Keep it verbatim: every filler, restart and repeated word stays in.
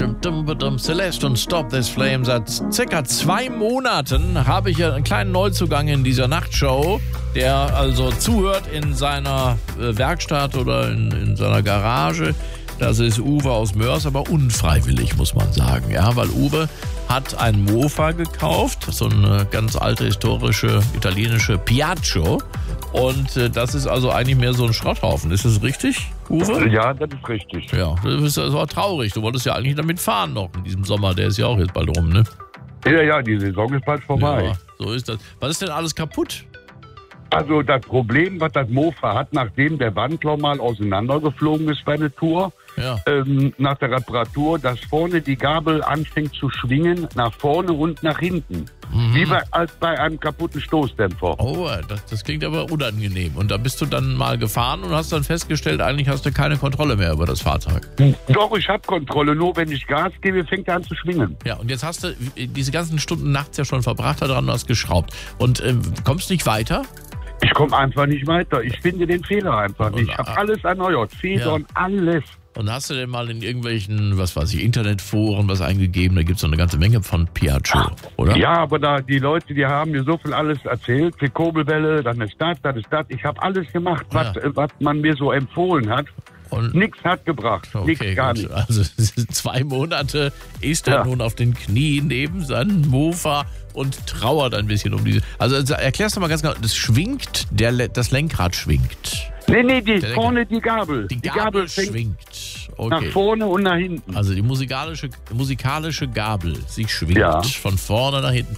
Celeste und Stop This Flame. Seit circa zwei Monaten habe ich ja einen kleinen Neuzugang in dieser Nachtshow, der also zuhört in seiner Werkstatt oder in, in seiner Garage. Das ist Uwe aus Mörs, aber unfreiwillig, muss man sagen. Ja, weil Uwe hat ein Mofa gekauft, so eine ganz alte historische italienische Piaggio. Und äh, das ist also eigentlich mehr so ein Schrotthaufen. Ist das richtig, Uwe? Ja, das ist richtig. Ja, das ist also auch traurig. Du wolltest ja eigentlich damit fahren noch in diesem Sommer. Der ist ja auch jetzt bald rum, ne? Ja, ja, die Saison ist bald vorbei. Ja, so ist das. Was ist denn alles kaputt? Also das Problem, was das Mofa hat, nachdem der Wandler mal auseinandergeflogen ist bei der Tour, Ja. ähm, nach der Reparatur, dass vorne die Gabel anfängt zu schwingen, nach vorne und nach hinten. Mhm. Wie bei, als bei einem kaputten Stoßdämpfer. Oh, das, das klingt aber unangenehm. Und da bist du dann mal gefahren und hast dann festgestellt, eigentlich hast du keine Kontrolle mehr über das Fahrzeug. Doch, ich habe Kontrolle, nur wenn ich Gas gebe, fängt er an zu schwingen. Ja, und jetzt hast du diese ganzen Stunden nachts ja schon verbracht da dran und hast geschraubt. Und ähm, kommst nicht weiter? Ich komme einfach nicht weiter. Ich finde den Fehler einfach nicht. Ich habe alles erneuert, Federn, Ja. alles. Und hast du denn mal in irgendwelchen, was weiß ich, Internetforen was eingegeben? Da gibt es so eine ganze Menge von Piaggio, oder? Ja, aber da die Leute, die haben mir so viel alles erzählt. Die Kurbelwelle, dann ist das, das ist das. Ich habe alles gemacht, was, Ja. äh, was man mir so empfohlen hat. Und Nichts hat gebracht. Nichts, okay, gar gut. nichts. Also zwei Monate ist er Ja. nun auf den Knien neben seinem Mofa und trauert ein bisschen um diese. Also, also erklärst du mal ganz genau, das schwingt, der, Le- das Lenkrad schwingt. Nee, nee, die, Der vorne die Gabel. Die Gabel, fängt schwingt. nach Okay. vorne und nach hinten. Also die musikalische, musikalische Gabel, sie schwingt Ja. von vorne nach hinten.